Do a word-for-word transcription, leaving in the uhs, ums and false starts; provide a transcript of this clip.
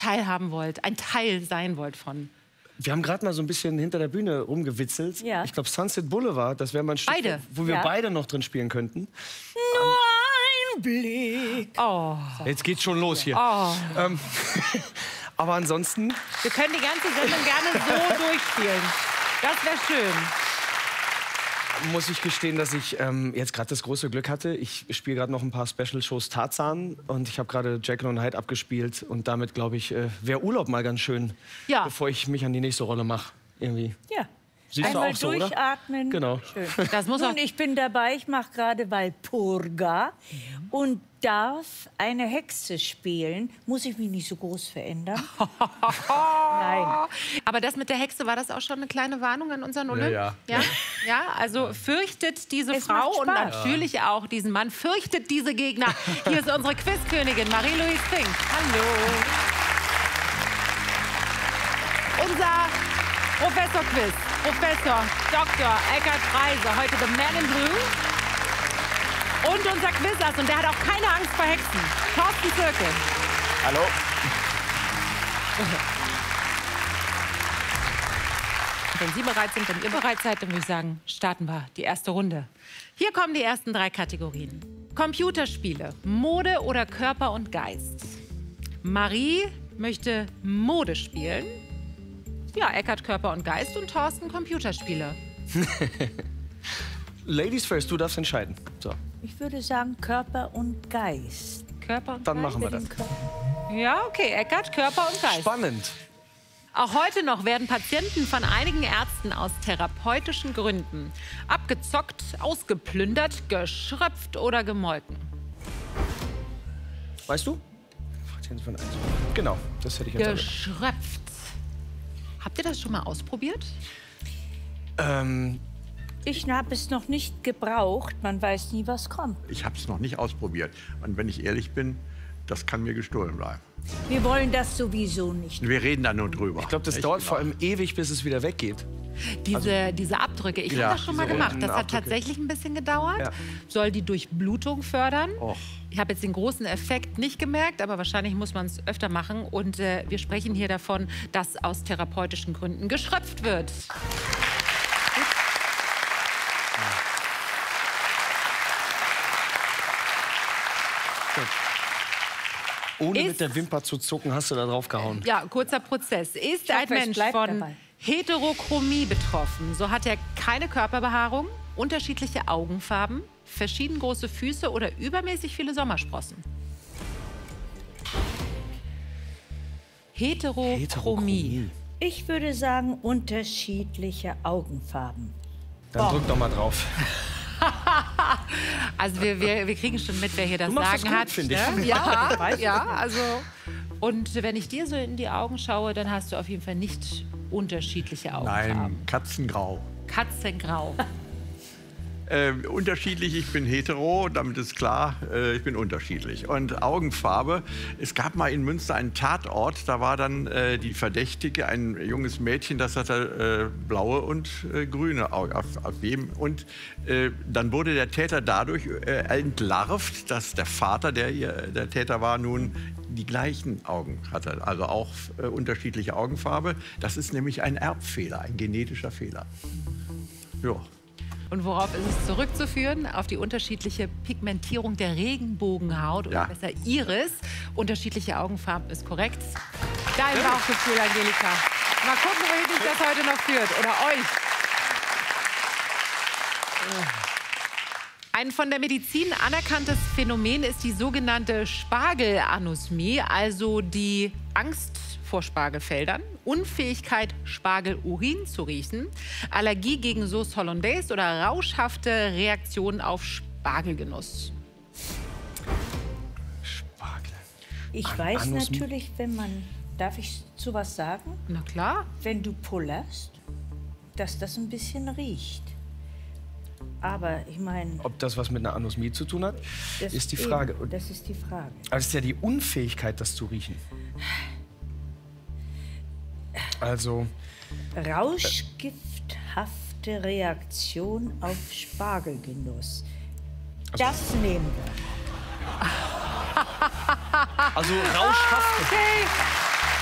teilhaben wollt, ein Teil sein wollt von. Wir haben gerade mal so ein bisschen hinter der Bühne rumgewitzelt. Ja. Ich glaube, Sunset Boulevard, das wäre mal ein Stück, Beide. wo wir Ja. beide noch drin spielen könnten. Nur ein Blick. Oh. Jetzt geht's schon los hier. Oh. Ähm, aber ansonsten... Wir können die ganze Sendung gerne so durchspielen. Das wäre schön. Muss ich gestehen, dass ich ähm, jetzt gerade das große Glück hatte. Ich spiele gerade noch ein paar Special-Shows Tarzan und ich habe gerade Jekyll und Hyde abgespielt und damit, glaube ich, äh, wäre Urlaub mal ganz schön, Ja. bevor ich mich an die nächste Rolle mache. Irgendwie. Ja. Siehst Einmal du auch so, oder? durchatmen. Genau. Schön. Das muss auch Nun, ich bin dabei, ich mache gerade Walpurga und darf eine Hexe spielen. Muss ich mich nicht so groß verändern? Nein. Aber das mit der Hexe, war das auch schon eine kleine Warnung an unseren Olymp? Ja, ja. Ja, also fürchtet diese Es Frau macht und Spaß. natürlich auch diesen Mann, fürchtet diese Gegner. Hier ist unsere Quizkönigin Marie-Louise Fink. Hallo. Unser Professor Quiz, Professor Doktor Eckhard Preise, heute The Man in Blue. Und unser Quizass, und der hat auch keine Angst vor Hexen, Thorsten Zirkel. Hallo. Wenn Sie bereit sind, wenn ihr bereit seid, dann würde ich sagen, starten wir die erste Runde. Hier kommen die ersten drei Kategorien. Computerspiele, Mode oder Körper und Geist. Marie möchte Mode spielen. Ja, Eckhard Körper und Geist und Thorsten Computerspiele. Ladies first, du darfst entscheiden. So, Ich würde sagen Körper und Geist. Körper und dann Geist. machen wir das. Ja, okay, Eckhard, Körper und Geist. Spannend. Auch heute noch werden Patienten von einigen Ärzten aus therapeutischen Gründen abgezockt, ausgeplündert, geschröpft oder gemolken. Weißt du? Von eins. Genau, das hätte ich jetzt auch gedacht. Geschröpft. Habt ihr das schon mal ausprobiert? Ähm, Ich habe es noch nicht gebraucht. Man weiß nie, was kommt. Ich habe es noch nicht ausprobiert. Und wenn ich ehrlich bin, das kann mir gestohlen bleiben. Wir wollen das sowieso nicht. Wir reden da nur drüber. ich glaube, das Echt dauert genau. vor allem ewig, bis es wieder weggeht. Diese, diese Abdrücke, ich Ja, habe das schon mal diese gemacht. runden Das hat Abdrücke. tatsächlich ein bisschen gedauert. Ja. Soll die Durchblutung fördern. Och. Ich habe jetzt den großen Effekt nicht gemerkt, aber wahrscheinlich muss man es öfter machen. Und äh, wir sprechen hier davon, dass aus therapeutischen Gründen geschröpft wird. Ohne Ist- mit der Wimper zu zucken, hast du da drauf gehauen. Ja, kurzer Prozess. Ist hoffe, ein es Mensch bleibt von dabei. Heterochromie betroffen, so hat er keine Körperbehaarung, unterschiedliche Augenfarben, verschieden große Füße oder übermäßig viele Sommersprossen. Heterochromie. Heterochromie. Ich würde sagen, unterschiedliche Augenfarben. Dann drück doch mal drauf. Also wir, wir, wir kriegen schon mit, wer hier das Du machst das Sagen gut, hat. finde ich. Ne? Ja, ja, also. Und wenn ich dir so in die Augen schaue, dann hast du auf jeden Fall nicht unterschiedliche Augenfarben. Nein, Katzengrau. Katzengrau. Äh, unterschiedlich, ich bin hetero, damit ist klar, äh, ich bin unterschiedlich. Und Augenfarbe, es gab mal in Münster einen Tatort, da war dann äh, die Verdächtige, ein junges Mädchen, das hatte äh, blaue und äh, grüne Augen auf, auf jedem. Und äh, dann wurde der Täter dadurch äh, entlarvt, dass der Vater, der ihr, der Täter war, nun die gleichen Augen hatte, also auch äh, unterschiedliche Augenfarbe. Das ist nämlich ein Erbfehler, ein genetischer Fehler. Ja. Und worauf ist es zurückzuführen? Auf die unterschiedliche Pigmentierung der Regenbogenhaut oder Ja. besser Iris. Unterschiedliche Augenfarben ist korrekt. Dein Bauchgefühl, Angelika. Mal gucken, wohin dich das heute noch führt. Oder euch. Ein von der Medizin anerkanntes Phänomen ist die sogenannte Spargelanosmie, also die Angst vor Spargelfeldern, Unfähigkeit, Spargelurin zu riechen, Allergie gegen Sauce Hollandaise oder rauschhafte Reaktionen auf Spargelgenuss. Spargel. Ich An- weiß Anus- natürlich, wenn man, darf ich zu was sagen? Na klar. Wenn du pullerst, dass das ein bisschen riecht. Aber ich meine, Ob das was mit einer Anosmie zu tun hat, das ist die eben, Frage. Und Das ist die Frage. aber es ist ja die Unfähigkeit, das zu riechen. Also, Rauschgifthafte Reaktion auf Spargelgenuss. Also- Das nehmen wir. also rauschhaft. Okay,